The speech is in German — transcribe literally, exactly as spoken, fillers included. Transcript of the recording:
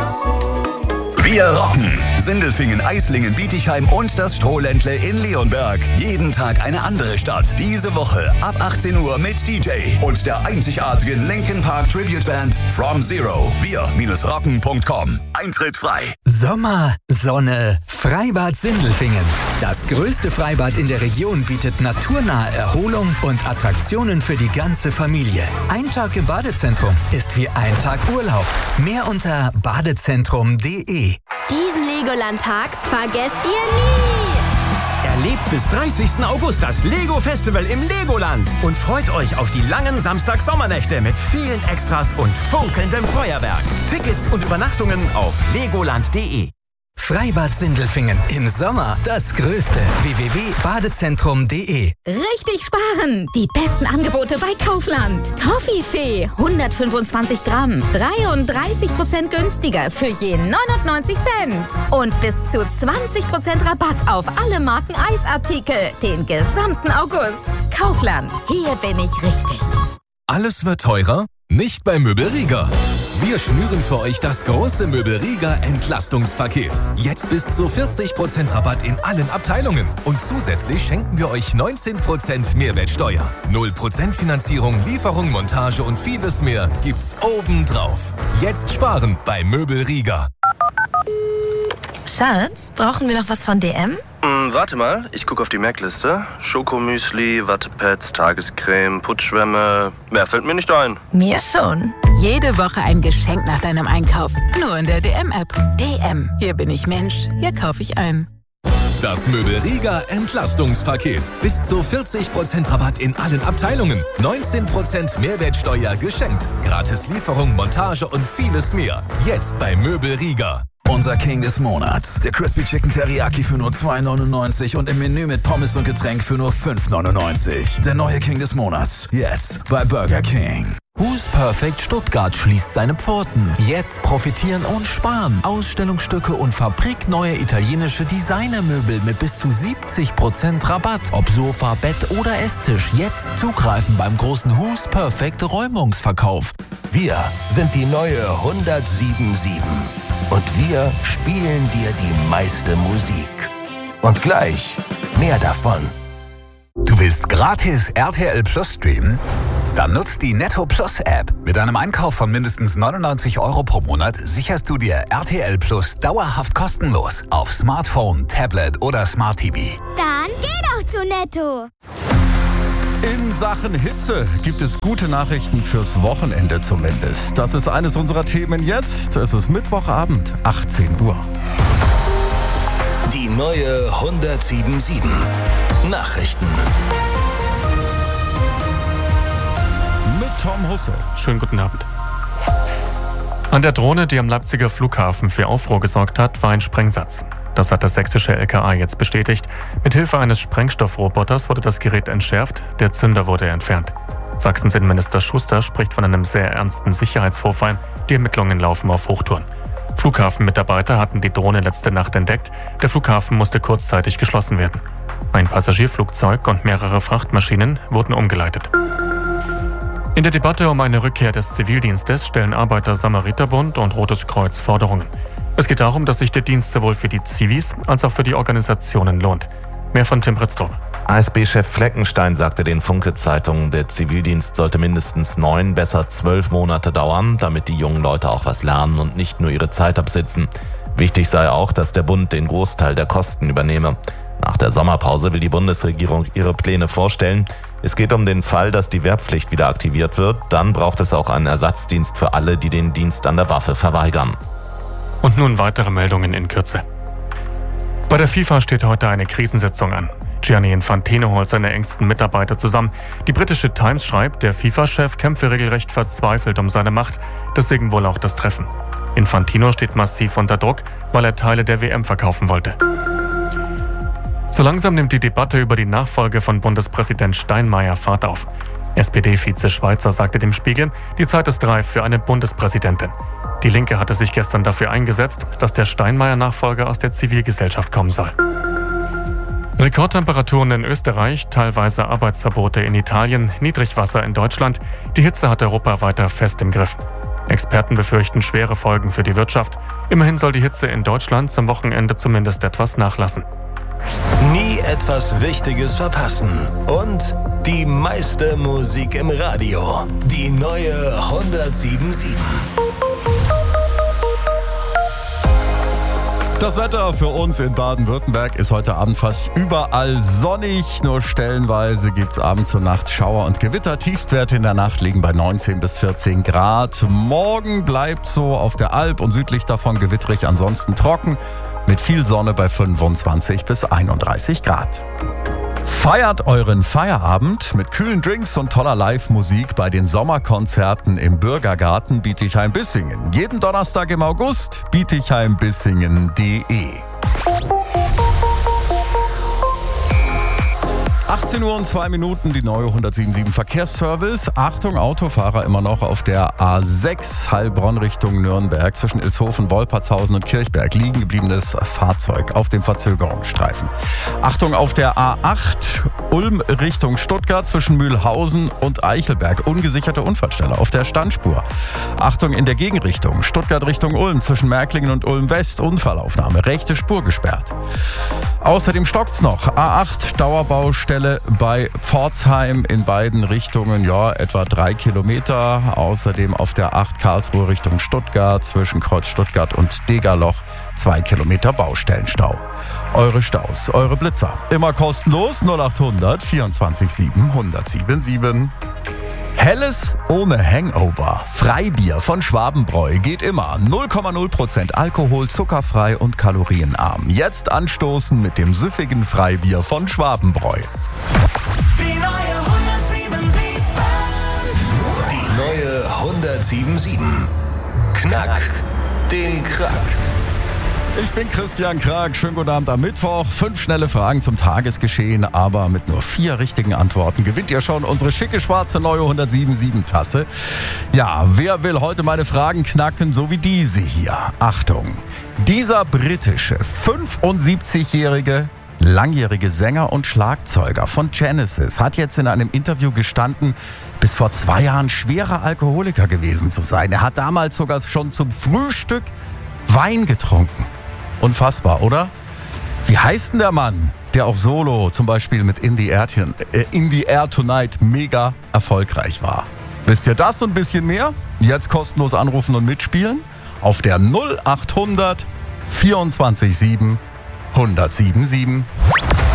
Wir rocken! Sindelfingen, Eislingen, Bietigheim und das Strohländle in Leonberg. Jeden Tag eine andere Stadt. Diese Woche ab achtzehn Uhr mit D J und der einzigartigen Linkin Park Tribute Band From Zero. wir rocken punkt com. Eintritt frei. Sommer, Sonne, Freibad Sindelfingen. Das größte Freibad in der Region bietet naturnahe Erholung und Attraktionen für die ganze Familie. Ein Tag im Badezentrum ist wie ein Tag Urlaub. Mehr unter badezentrum punkt de. Diesen Legoland-Tag vergesst ihr nie! Erlebt bis dreißigsten August das Lego-Festival im Legoland und freut euch auf die langen Samstag-Sommernächte mit vielen Extras und funkelndem Feuerwerk. Tickets und Übernachtungen auf legoland punkt de. Freibad Sindelfingen. Im Sommer das Größte. w w w punkt badezentrum punkt de. Richtig sparen! Die besten Angebote bei Kaufland. Toffifee, hundertfünfundzwanzig Gramm, dreiunddreißig Prozent günstiger für je neunundneunzig Cent. Und bis zu zwanzig Prozent Rabatt auf alle Marken Eisartikel. Den gesamten August. Kaufland. Hier bin ich richtig. Alles wird teurer? Nicht bei Möbel Rieger. Wir schnüren für euch das große Möbel Rieger Entlastungspaket. Jetzt bis zu vierzig Prozent Rabatt in allen Abteilungen. Und zusätzlich schenken wir euch neunzehn Prozent Mehrwertsteuer. null Prozent Finanzierung, Lieferung, Montage und vieles mehr gibt's obendrauf. Jetzt sparen bei Möbel Rieger. Schatz, brauchen wir noch was von D M? Hm, warte mal, ich gucke auf die Merkliste. Schokomüsli, Wattepads, Tagescreme, Putzschwämme. Mehr fällt mir nicht ein. Mir schon. Jede Woche ein Geschenk nach deinem Einkauf. Nur in der D M-App. D M. Hier bin ich Mensch. Hier kaufe ich ein. Das Möbel Rieger Entlastungspaket. Bis zu vierzig Prozent Rabatt in allen Abteilungen. neunzehn Prozent Mehrwertsteuer geschenkt. Gratis Lieferung, Montage und vieles mehr. Jetzt bei Möbel Rieger. Unser King des Monats. Der Crispy Chicken Teriyaki für nur zwei neunundneunzig und im Menü mit Pommes und Getränk für nur fünf neunundneunzig. Der neue King des Monats. Jetzt bei Burger King. Who's Perfect Stuttgart schließt seine Pforten. Jetzt profitieren und sparen. Ausstellungsstücke und fabrikneue italienische Designermöbel mit bis zu siebzig Prozent Rabatt. Ob Sofa, Bett oder Esstisch. Jetzt zugreifen beim großen Who's Perfect Räumungsverkauf. Wir sind die neue hundertsiebenundsiebzig. Und wir spielen dir die meiste Musik. Und gleich mehr davon. Du willst gratis R T L Plus streamen? Dann nutzt die Netto Plus App. Mit einem Einkauf von mindestens neunundneunzig Euro pro Monat sicherst du dir R T L Plus dauerhaft kostenlos auf Smartphone, Tablet oder Smart T V. Dann geh doch zu Netto! In Sachen Hitze gibt es gute Nachrichten fürs Wochenende zumindest. Das ist eines unserer Themen jetzt. Es ist Mittwochabend, achtzehn Uhr. Die neue hundertsiebenundsiebzig. Nachrichten. Mit Tom Husse. Schönen guten Abend. An der Drohne, die am Leipziger Flughafen für Aufruhr gesorgt hat, war ein Sprengsatz. Das hat das sächsische L K A jetzt bestätigt. Mithilfe eines Sprengstoffroboters wurde das Gerät entschärft, der Zünder wurde entfernt. Sachsens Innenminister Schuster spricht von einem sehr ernsten Sicherheitsvorfall. Die Ermittlungen laufen auf Hochtouren. Flughafenmitarbeiter hatten die Drohne letzte Nacht entdeckt. Der Flughafen musste kurzzeitig geschlossen werden. Ein Passagierflugzeug und mehrere Frachtmaschinen wurden umgeleitet. In der Debatte um eine Rückkehr des Zivildienstes stellen Arbeiter-Samariter-Bund und Rotes Kreuz Forderungen. Es geht darum, dass sich der Dienst sowohl für die Zivis als auch für die Organisationen lohnt. Mehr von Tim Britztrup. A S B-Chef Fleckenstein sagte den Funke-Zeitungen, der Zivildienst sollte mindestens neun, besser zwölf Monate dauern, damit die jungen Leute auch was lernen und nicht nur ihre Zeit absitzen. Wichtig sei auch, dass der Bund den Großteil der Kosten übernehme. Nach der Sommerpause will die Bundesregierung ihre Pläne vorstellen. Es geht um den Fall, dass die Wehrpflicht wieder aktiviert wird. Dann braucht es auch einen Ersatzdienst für alle, die den Dienst an der Waffe verweigern. Und nun weitere Meldungen in Kürze. Bei der FIFA steht heute eine Krisensitzung an. Gianni Infantino holt seine engsten Mitarbeiter zusammen. Die britische Times schreibt, der FIFA-Chef kämpfe regelrecht verzweifelt um seine Macht. Deswegen wohl auch das Treffen. Infantino steht massiv unter Druck, weil er Teile der W M verkaufen wollte. So langsam nimmt die Debatte über die Nachfolge von Bundespräsident Steinmeier Fahrt auf. S P D-Vize Schweizer sagte dem Spiegel, die Zeit ist reif für eine Bundespräsidentin. Die Linke hatte sich gestern dafür eingesetzt, dass der Steinmeier-Nachfolger aus der Zivilgesellschaft kommen soll. Rekordtemperaturen in Österreich, teilweise Arbeitsverbote in Italien, Niedrigwasser in Deutschland. Die Hitze hat Europa weiter fest im Griff. Experten befürchten schwere Folgen für die Wirtschaft. Immerhin soll die Hitze in Deutschland zum Wochenende zumindest etwas nachlassen. Nie etwas Wichtiges verpassen. Und die meiste Musik im Radio. Die neue hundertsieben Komma sieben. Das Wetter für uns in Baden-Württemberg ist heute Abend fast überall sonnig. Nur stellenweise gibt es abends und nachts Schauer und Gewitter. Tiefstwerte in der Nacht liegen bei neunzehn bis vierzehn Grad. Morgen bleibt so auf der Alp und südlich davon gewitterig, ansonsten trocken. Mit viel Sonne bei fünfundzwanzig bis einunddreißig Grad. Feiert euren Feierabend mit kühlen Drinks und toller Live-Musik bei den Sommerkonzerten im Bürgergarten Bietigheim-Bissingen. Jeden Donnerstag im August, bietigheim-bissingen punkt de. achtzehn Uhr und zwei Minuten, die neue hundertsieben Komma sieben Verkehrsservice. Achtung, Autofahrer immer noch auf der A sechs Heilbronn Richtung Nürnberg zwischen Ilshofen, Wolpertshausen und Kirchberg. Liegen gebliebenes Fahrzeug auf dem Verzögerungsstreifen. Achtung, auf der A acht Ulm Richtung Stuttgart zwischen Mühlhausen und Eichelberg. Ungesicherte Unfallstelle auf der Standspur. Achtung, in der Gegenrichtung Stuttgart Richtung Ulm zwischen Märklingen und Ulm West. Unfallaufnahme. Rechte Spur gesperrt. Außerdem stockt's noch. A acht Dauerbaustelle bei Pforzheim in beiden Richtungen, ja, etwa drei Kilometer. Außerdem auf der acht Karlsruhe Richtung Stuttgart zwischen Kreuz Stuttgart und Degerloch zwei Kilometer Baustellenstau. Eure Staus, eure Blitzer. Immer kostenlos null achthundert vierundzwanzig sieben hundertsieben sieben. Helles ohne Hangover. Freibier von Schwabenbräu geht immer. null Komma null Prozent Alkohol, zuckerfrei und kalorienarm. Jetzt anstoßen mit dem süffigen Freibier von Schwabenbräu. Die neue hundertsieben Komma sieben. Die neue hundertsieben Komma sieben. Knack den Krack. Ich bin Christian Krag. Schönen guten Abend am Mittwoch. Fünf schnelle Fragen zum Tagesgeschehen, aber mit nur vier richtigen Antworten gewinnt ihr schon unsere schicke schwarze neue hundertsieben Komma sieben Tasse. Ja, wer will heute meine Fragen knacken, so wie diese hier? Achtung, dieser britische fünfundsiebzigjährige langjährige Sänger und Schlagzeuger von Genesis hat jetzt in einem Interview gestanden, bis vor zwei Jahren schwerer Alkoholiker gewesen zu sein. Er hat damals sogar schon zum Frühstück Wein getrunken. Unfassbar, oder? Wie heißt denn der Mann, der auch solo zum Beispiel mit In the Air, äh, In the Air Tonight mega erfolgreich war? Wisst ihr das und ein bisschen mehr? Jetzt kostenlos anrufen und mitspielen auf der null achthundert vierundzwanzig sieben hundertsieben sieben.